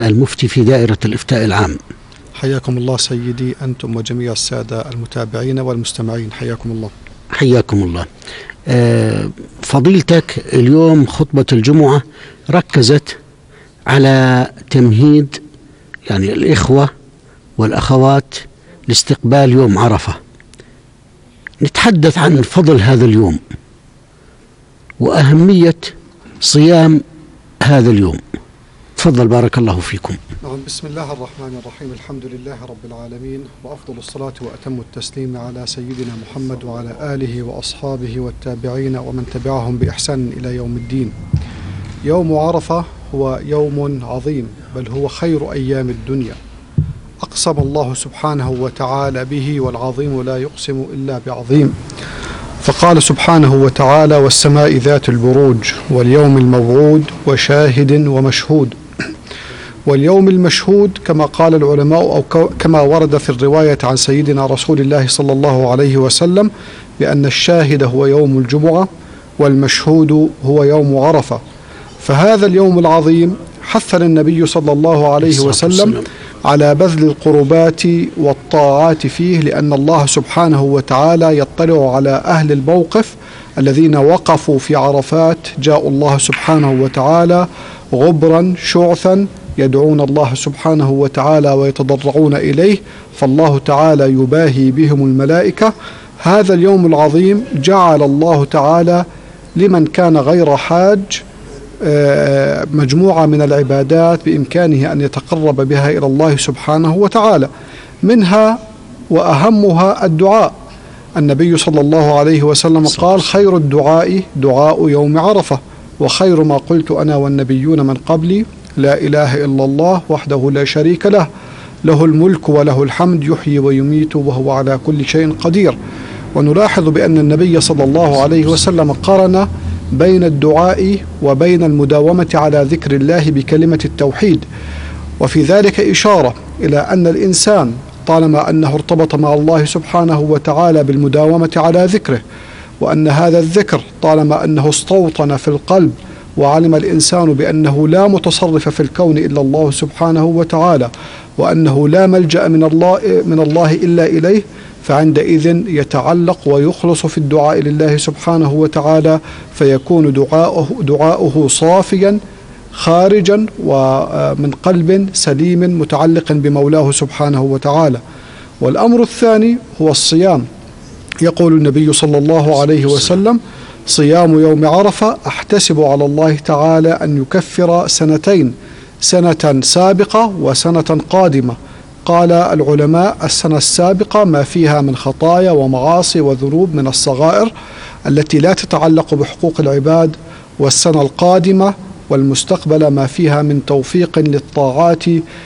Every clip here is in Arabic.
المفتي في دائرة الإفتاء العام. حياكم الله سيدي أنتم وجميع السادة المتابعين والمستمعين، حياكم الله. حياكم الله. فضيلتك اليوم خطبة الجمعة ركزت على تمهيد يعني الإخوة والأخوات لاستقبال يوم عرفة. نتحدث عن فضل هذا اليوم وأهمية صيام هذا اليوم. تفضل بارك الله فيكم. بسم الله الرحمن الرحيم، الحمد لله رب العالمين، وأفضل الصلاة وأتم التسليم على سيدنا محمد وعلى آله وأصحابه والتابعين ومن تبعهم بإحسان إلى يوم الدين. يوم عرفة هو يوم عظيم، بل هو خير أيام الدنيا. أقسم الله سبحانه وتعالى به، والعظيم لا يقسم إلا بعظيم. فقال سبحانه وتعالى: والسماء ذات البروج واليوم الموعود وشاهد ومشهود. واليوم المشهود كما قال العلماء أو كما ورد في الرواية عن سيدنا رسول الله صلى الله عليه وسلم بأن الشاهد هو يوم الجمعة والمشهود هو يوم عرفة. فهذا اليوم العظيم حثنا النبي صلى الله عليه وسلم على بذل القربات والطاعات فيه، لأن الله سبحانه وتعالى يطلع على أهل الموقف الذين وقفوا في عرفات. جاءوا الله سبحانه وتعالى غبرا شعثا يدعون الله سبحانه وتعالى ويتضرعون إليه، فالله تعالى يباهي بهم الملائكة. هذا اليوم العظيم جعل الله تعالى لمن كان غير حاج مجموعة من العبادات بإمكانه أن يتقرب بها إلى الله سبحانه وتعالى، منها وأهمها الدعاء. النبي صلى الله عليه وسلم قال: خير الدعاء دعاء يوم عرفة، وخير ما قلت أنا والنبيون من قبلي لا إله إلا الله وحده لا شريك له، له الملك وله الحمد يحيي ويميت وهو على كل شيء قدير. ونلاحظ بأن النبي صلى الله عليه وسلم قرن بين الدعاء وبين المداومة على ذكر الله بكلمة التوحيد، وفي ذلك إشارة إلى أن الإنسان طالما أنه ارتبط مع الله سبحانه وتعالى بالمداومة على ذكره، وأن هذا الذكر طالما أنه استوطن في القلب وعلم الإنسان بأنه لا متصرف في الكون إلا الله سبحانه وتعالى، وأنه لا ملجأ من الله إلا إليه، فعندئذ يتعلق ويخلص في الدعاء لله سبحانه وتعالى، فيكون دعاؤه صافيا خارجا ومن قلب سليم متعلق بمولاه سبحانه وتعالى. والأمر الثاني هو الصيام. يقول النبي صلى الله عليه وسلم: صيام يوم عرفة أحتسب على الله تعالى أن يكفر سنتين، سنة سابقة وسنة قادمة. قال العلماء: السنة السابقة ما فيها من خطايا ومعاصي وذنوب من الصغائر التي لا تتعلق بحقوق العباد، والسنة القادمة والمستقبل ما فيها من توفيق للطاعات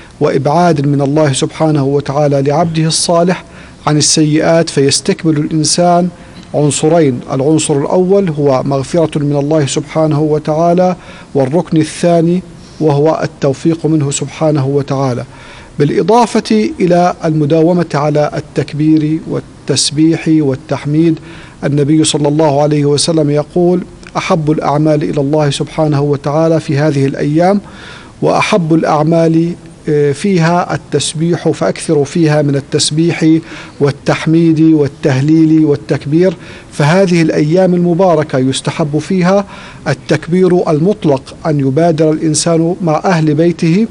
وإبعاد من الله سبحانه وتعالى لعبده الصالح عن السيئات، فيستكمل الإنسان عنصرين: العنصر الأول هو مغفرة من الله سبحانه وتعالى، والركن الثاني وهو التوفيق منه سبحانه وتعالى، بالإضافة إلى المداومة على التكبير والتسبيح والتحميد. النبي صلى الله عليه وسلم يقول: أحب الأعمال إلى الله سبحانه وتعالى في هذه الأيام، وأحب الأعمال فيها التسبيح، فأكثروا فيها من التسبيح والتحميد والتهليل والتكبير. فهذه الأيام المباركة يستحب فيها التكبير المطلق، أن يبادر الإنسان مع أهل بيته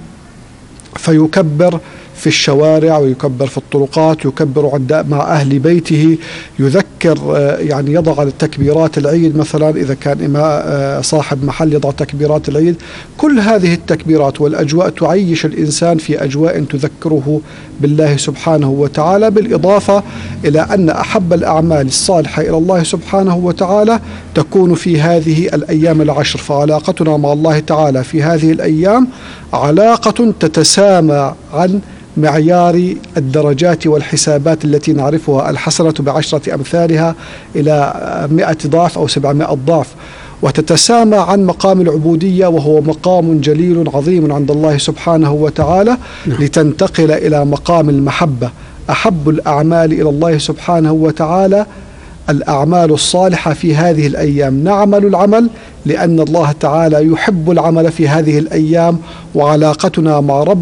فيكبر في الشوارع ويكبر في الطرقات، يكبر مع أهل بيته، يذكر يعني يضع تكبيرات العيد مثلا إذا كان صاحب محل يضع تكبيرات العيد. كل هذه التكبيرات والأجواء تعيش الإنسان في أجواء تذكره بالله سبحانه وتعالى، بالإضافة إلى أن أحب الأعمال الصالحة إلى الله سبحانه وتعالى تكون في هذه الأيام العشر. فعلاقتنا مع الله تعالى في هذه الأيام علاقة تتسامى عن معيار الدرجات والحسابات التي نعرفها: الحسنة بعشرة أمثالها إلى 100 ضعف أو 700 ضعف، وتتسامى عن مقام العبودية، وهو مقام جليل عظيم عند الله سبحانه وتعالى، لتنتقل إلى مقام المحبة. أحب الأعمال إلى الله سبحانه وتعالى الأعمال الصالحة في هذه الأيام، نعمل العمل لأن الله تعالى يحب العمل في هذه الأيام، وعلاقتنا مع رب